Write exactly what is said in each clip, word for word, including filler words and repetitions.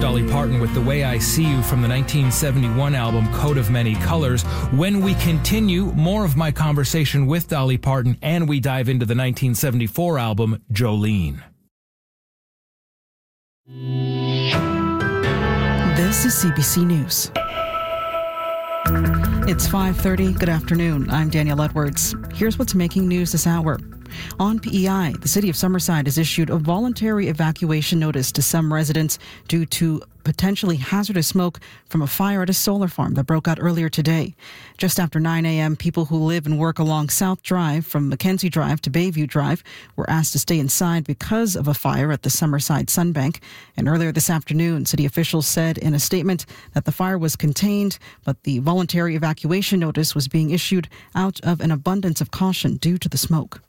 Dolly Parton with The Way I See You from the nineteen seventy-one album Coat of Many Colors. When we continue, more of my conversation with Dolly Parton, and we dive into the nineteen seventy-four album Jolene. This is C B C News. It's five thirty. Good afternoon. I'm Danielle Edwards. Here's what's making news this hour. On P E I, the city of Summerside has issued a voluntary evacuation notice to some residents due to potentially hazardous smoke from a fire at a solar farm that broke out earlier today. Just after nine a.m., people who live and work along South Drive from Mackenzie Drive to Bayview Drive were asked to stay inside because of a fire at the Summerside Sunbank. And earlier this afternoon, city officials said in a statement that the fire was contained, but the voluntary evacuation notice was being issued out of an abundance of caution due to the smoke.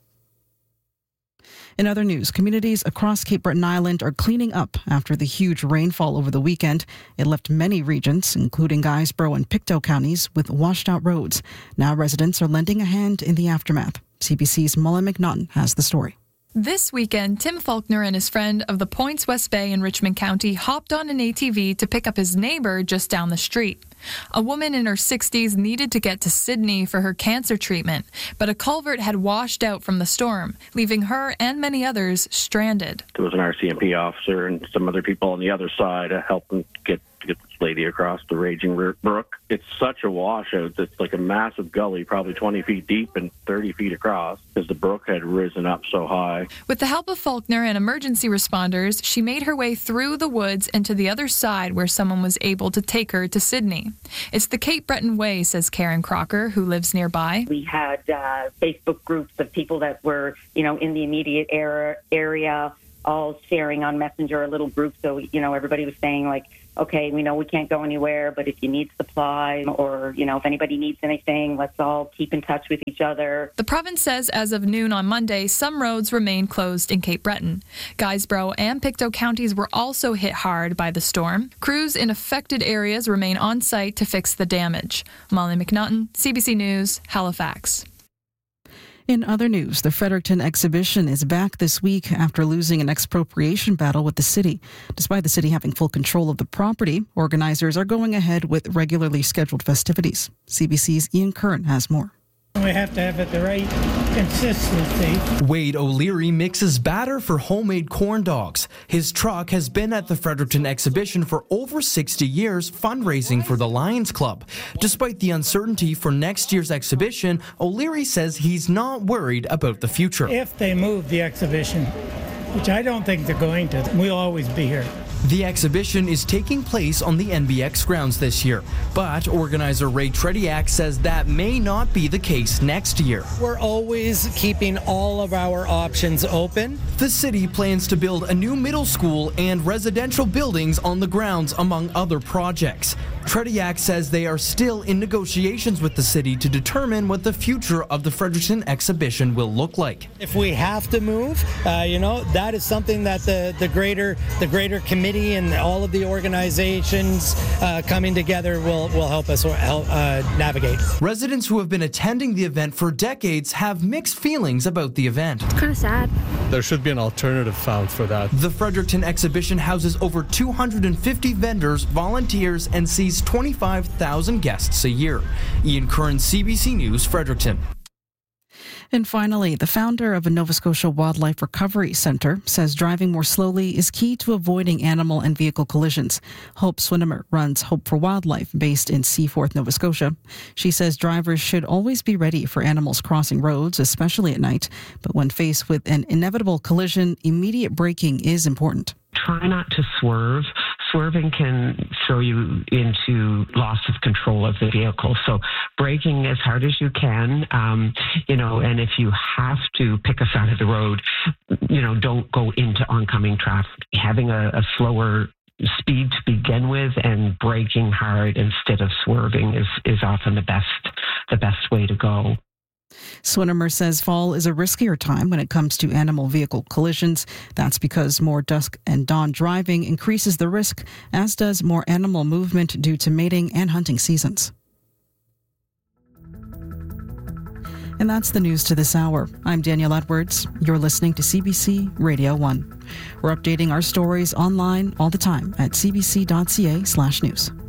In other news, communities across Cape Breton Island are cleaning up after the huge rainfall over the weekend. It left many regions, including Guysborough and Pictou counties, with washed-out roads. Now residents are lending a hand in the aftermath. C B C's Molly McNaughton has the story. This weekend, Tim Faulkner and his friend of the Points West Bay in Richmond County hopped on an A T V to pick up his neighbor just down the street. A woman in her sixties needed to get to Sydney for her cancer treatment, but a culvert had washed out from the storm, leaving her and many others stranded. There was an R C M P officer and some other people on the other side uh, helping get get this lady across the raging brook. It's such a washout. It's like a massive gully, probably twenty feet deep and thirty feet across, because the brook had risen up so high. With the help of Faulkner and emergency responders, she made her way through the woods and to the other side where someone was able to take her to Sydney. It's the Cape Breton way, says Karen Crocker, who lives nearby. We had uh, Facebook groups of people that were, you know, in the immediate era, area, all sharing on Messenger, a little group. So, you know, everybody was saying, like, okay, we know we can't go anywhere, but if you need supplies or, you know, if anybody needs anything, let's all keep in touch with each other. The province says as of noon on Monday, some roads remain closed in Cape Breton. Guysborough and Pictou counties were also hit hard by the storm. Crews in affected areas remain on site to fix the damage. Molly McNaughton, C B C News, Halifax. In other news, the Fredericton exhibition is back this week after losing an expropriation battle with the city. Despite the city having full control of the property, organizers are going ahead with regularly scheduled festivities. C B C's Ian Curran has more. We have to have it the right consistency. Wade O'Leary mixes batter for homemade corn dogs. His truck has been at the Fredericton exhibition for over sixty years, fundraising for the Lions Club. Despite the uncertainty for next year's exhibition, O'Leary says he's not worried about the future. If they move the exhibition, which I don't think they're going to, we'll always be here. The exhibition is taking place on the N B X grounds this year, but organizer Ray Tretiak says that may not be the case next year. We're always keeping all of our options open. The city plans to build a new middle school and residential buildings on the grounds, among other projects. Tretiak says they are still in negotiations with the city to determine what the future of the Fredericton exhibition will look like. If we have to move, uh, you know, that is something that the, the greater the greater committee and all of the organizations uh, coming together will, will help us help, uh, navigate. Residents who have been attending the event for decades have mixed feelings about the event. It's kind of sad. There should be an alternative found for that. The Fredericton exhibition houses over two hundred fifty vendors, volunteers, and sees twenty-five thousand guests a year. Ian Curran, C B C News, Fredericton. And finally, the founder of a Nova Scotia Wildlife Recovery Centre says driving more slowly is key to avoiding animal and vehicle collisions. Hope Swinimer runs Hope for Wildlife, based in Seaforth, Nova Scotia. She says drivers should always be ready for animals crossing roads, especially at night. But when faced with an inevitable collision, immediate braking is important. Try not to swerve. Swerving can throw you into loss of control of the vehicle. So braking as hard as you can, um, you know, and if you have to pick a side of the road, you know, don't go into oncoming traffic. Having a, a slower speed to begin with and braking hard instead of swerving is, is often the best, the best way to go. Swinimer says fall is a riskier time when it comes to animal-vehicle collisions. That's because more dusk and dawn driving increases the risk, as does more animal movement due to mating and hunting seasons. And that's the news to this hour. I'm Danielle Edwards. You're listening to C B C Radio one. We're updating our stories online all the time at cbc.ca slash news.